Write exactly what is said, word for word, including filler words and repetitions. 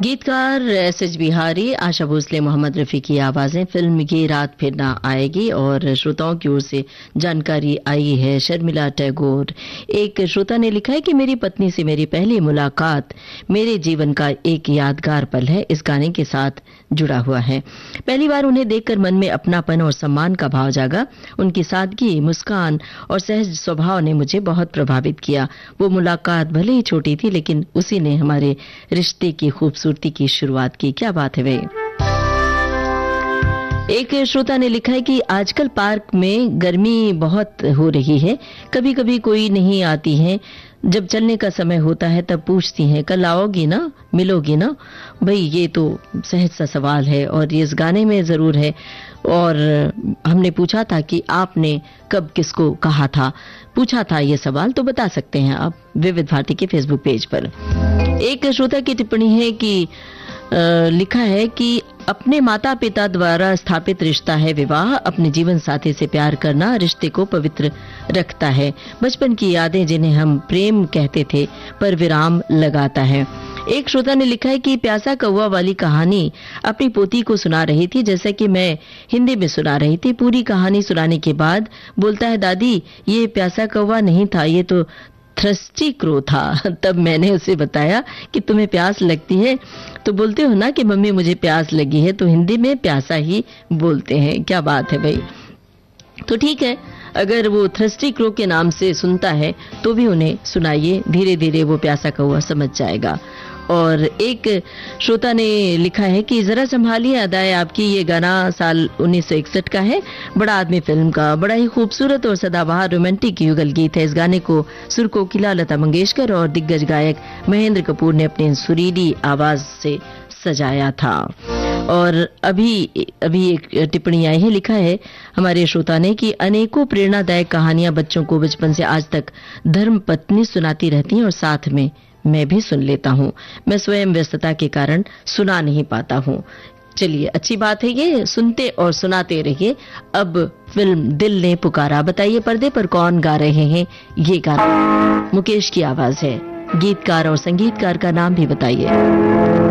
गीतकार S H Bihari, Asha Bhosle, Mohammad Rafi की आवाजें। फिल्म ये रात फिर ना आएगी और श्रोताओं की ओर से जानकारी आई है शर्मिला टैगोर। एक श्रोता ने लिखा है कि मेरी पत्नी से मेरी पहली मुलाकात मेरे जीवन का एक यादगार पल है, इस गाने के साथ जुड़ा हुआ है। पहली बार उन्हें देखकर मन में अपनापन और सम्मान का भाव जागा। उनकी सादगी, मुस्कान और सहज स्वभाव ने मुझे बहुत प्रभावित किया। वो मुलाकात भले ही छोटी थी, लेकिन उसी ने हमारे रिश्ते की खूबसूरती की शुरुआत की। क्या बात है भाई। एक श्रोता ने लिखा है कि आजकल पार्क में गर्मी बहुत हो रही है, कभी कभी कोई नहीं आती है, जब चलने का समय होता है तब पूछती हैं कल आओगी ना, मिलोगी ना। भाई ये तो सहज सा सवाल है और ये इस गाने में जरूर है। और हमने पूछा था कि आपने कब किसको कहा था, पूछा था ये सवाल, तो बता सकते हैं आप विविध भारती के फेसबुक पेज पर। एक श्रोता की टिप्पणी है कि आ, लिखा है कि अपने माता पिता द्वारा स्थापित रिश्ता है विवाह, अपने जीवन साथी से प्यार करना रिश्ते को पवित्र रखता है। बचपन की यादें जिन्हें हम प्रेम कहते थे पर विराम लगाता है। एक श्रोता ने लिखा है कि प्यासा कौवा वाली कहानी अपनी पोती को सुना रही थी, जैसे कि मैं हिंदी में सुना रही थी। पूरी कहानी सुनाने के बाद बोलता है, दादी ये प्यासा कौवा नहीं था, ये तो थ्रस्टी क्रो था। तब मैंने उसे बताया कि तुम्हें प्यास लगती है तो बोलते हो ना कि मम्मी मुझे प्यास लगी है, तो हिंदी में प्यासा ही बोलते हैं। क्या बात है भाई। तो ठीक है, अगर वो थ्रस्टी क्रो के नाम से सुनता है तो भी उन्हें सुनाइए, धीरे धीरे वो प्यासा कौवा समझ जाएगा। और एक श्रोता ने लिखा है कि जरा संभालिए अदाए आपकी, ये गाना साल उन्नीस सौ इकसठ का है, बड़ा आदमी फिल्म का। बड़ा ही खूबसूरत और सदाबहार रोमांटिक युगल गीत है। इस गाने को सुर कोकिला लता मंगेशकर और दिग्गज गायक महेंद्र कपूर ने अपनी सुरीली आवाज से सजाया था। और अभी अभी एक टिप्पणी आई है, लिखा है हमारे श्रोता ने कि अनेकों प्रेरणादायक कहानियां बच्चों को बचपन से आज तक धर्म पत्नी सुनाती रहती हैं और साथ में मैं भी सुन लेता हूँ। मैं स्वयं व्यस्तता के कारण सुना नहीं पाता हूँ। चलिए अच्छी बात है, ये सुनते और सुनाते रहिए। अब फिल्म दिल ने पुकारा, बताइए पर्दे पर कौन गा रहे हैं ये गाना? मुकेश की आवाज है। गीतकार और संगीतकार का नाम भी बताइए।